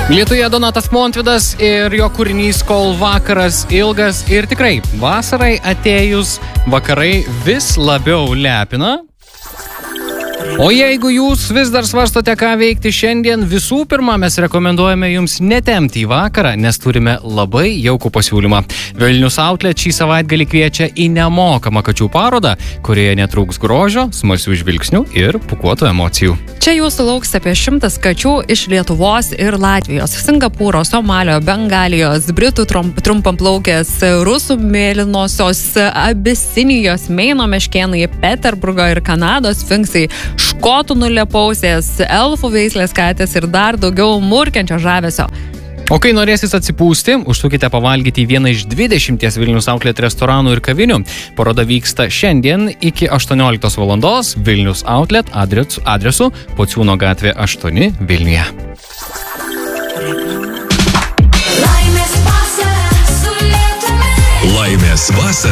Lietuje Donatas Montvydas ir jo kūrinys Kol vakaras ilgas ir tikrai vasarai atėjus vakarai vis labiau lepina. O jeigu jūs vis dar svarstote, ką veikti šiandien, visų pirma, mes rekomenduojame jums netempti į vakarą, nes turime labai jaukų pasiūlymą. Vilnius Outlet šį savaitgalį kviečia į nemokamą kačių parodą, kurioje netrūks grožio, smalsių žvilgsnių ir pūkuotų emocijų. Čia jūsų lauks apie 100 kačių iš Lietuvos ir Latvijos, Singapūro, Somalio, Bengalijos, Britų trumpamplaukės, Rusų mėlynosios, Abisinijos, Meino meškėnai, Peterburgo ir Kanados finksai, škotų nulepausės, elfų veislės katės ir dar daugiau murkiančio žavesio. O kai norėsis atsipūsti, užsukite pavalgyti į vieną iš 20 Vilnius Outlet restoranų ir kavinių. Paroda vyksta šiandien iki 18 valandos Vilnius Outlet adresu Pociūno gatvė 8 Vilniuje. Laimės vasara.